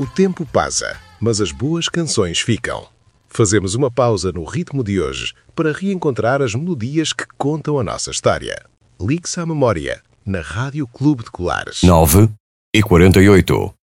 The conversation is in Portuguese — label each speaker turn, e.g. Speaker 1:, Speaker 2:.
Speaker 1: O tempo passa, mas as boas canções ficam. Fazemos uma pausa no ritmo de hoje para reencontrar as melodias que contam a nossa história. Ligue-se à memória, na Rádio Clube de Colares.
Speaker 2: 9h48.